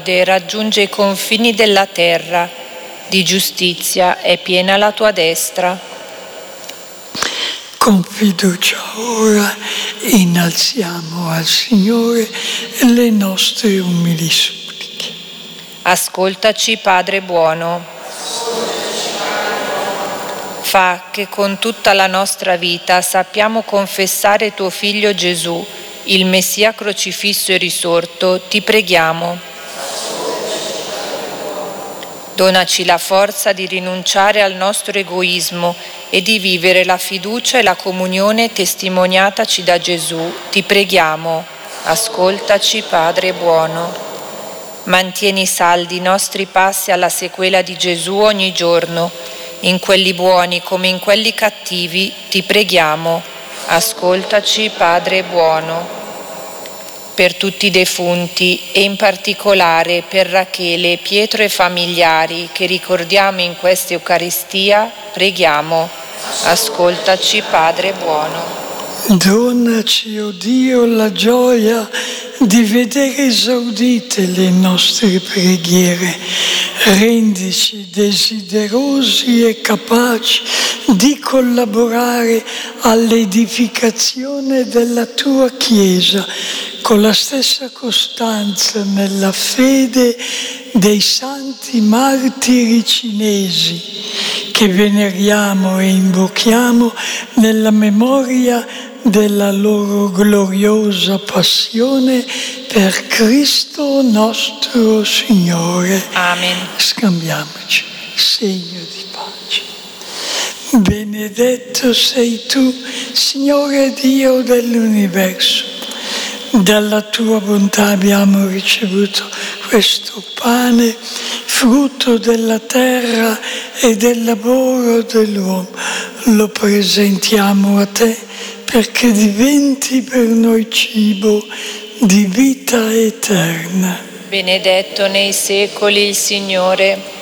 gode e raggiunge i confini della terra. Di giustizia è piena la tua destra. Con fiducia ora innalziamo al Signore le nostre umili suppliche. Ascoltaci, Padre buono. Fa che con tutta la nostra vita sappiamo confessare tuo Figlio Gesù, il Messia crocifisso e risorto, ti preghiamo. Donaci la forza di rinunciare al nostro egoismo e di vivere la fiducia e la comunione testimoniataci da Gesù, ti preghiamo. Ascoltaci, Padre buono. Mantieni saldi i nostri passi alla sequela di Gesù ogni giorno, in quelli buoni come in quelli cattivi, ti preghiamo. Ascoltaci, Padre buono. Per tutti i defunti e in particolare per Rachele, Pietro e familiari che ricordiamo in questa Eucaristia, preghiamo. Ascoltaci, Padre buono. Donaci, o Dio, la gioia di vedere esaudite le nostre preghiere. Rendici desiderosi e capaci di collaborare all'edificazione della tua Chiesa con la stessa costanza nella fede dei santi martiri cinesi che veneriamo e invochiamo nella memoria della loro gloriosa passione per Cristo nostro Signore. Amen. Scambiamoci segno di pace. Benedetto sei tu, Signore Dio dell'universo. Dalla tua bontà abbiamo ricevuto questo pane, frutto della terra e del lavoro dell'uomo. Lo presentiamo a te perché diventi per noi cibo di vita eterna. Benedetto nei secoli il Signore.